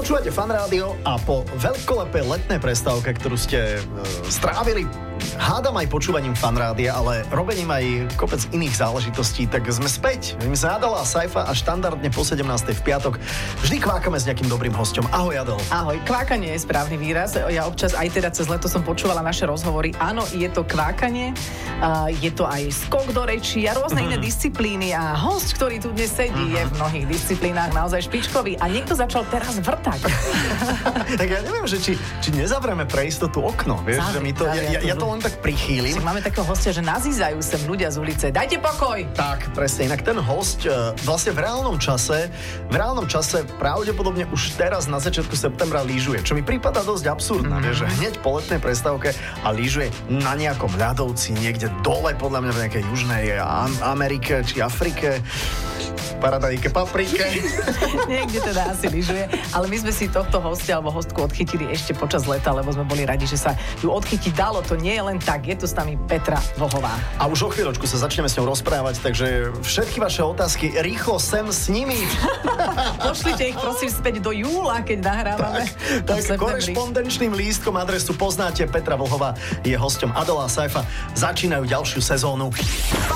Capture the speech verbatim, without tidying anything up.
Počúvate Fan Rádio a po veľkolepej letnej prestávke, ktorú ste e, strávili, hádam aj počúvaním Fan Rádia, ale robením aj kopec iných záležitostí, tak sme späť. My sme Adela a Saifa a štandardne po sedemnástej v piatok vždy kvákame s nejakým dobrým hosťom. Ahoj, Adel. Ahoj, kvákanie je správny výraz. Ja občas aj teda cez leto som počúvala naše rozhovory. Áno, je to kvákanie, uh, je to aj skok do rečí a rôzne iné disciplíny a host, ktorý tu dnes sedí, je v mnohých disciplínach naozaj špičkový a niekto začal teraz vrtať. Tak ja neviem, že či, či nezavrieme pre istotu okno, vieš, Zavri, že my to, ja, ja, ja to len tak prichýlim. Však máme takého hostia, že nazýzajú sem ľudia z ulice. Dajte pokoj! Tak, presne. Inak ten host uh, vlastne v reálnom čase, v reálnom čase pravdepodobne už teraz na začiatku septembra lyžuje, čo mi prípada dosť absurdné, mm-hmm. vieš, že hneď po letnej prestávke a lyžuje na nejakom ľadovci, niekde dole, podľa mňa v nejakej južnej Amerike či Afrike. Paradajke, paprike. Niekde teda asi lyžuje, ale my sme si tohto hostia alebo hostku odchytili ešte počas leta, lebo sme boli radi, že sa ju odchytiť dalo. To nie je len tak, je tu s nami Petra Vlhová. A už o chvíľočku sa začneme s ňou rozprávať, takže všetky vaše otázky rýchlo sem s nimi. Pošlite ich prosím späť do júla, keď nahrávame. Tak, tak korešpondenčným lístkom adresu poznáte. Petra Vlhová je hosťom. Adela a Saifa začínajú ďalšiu sezónu.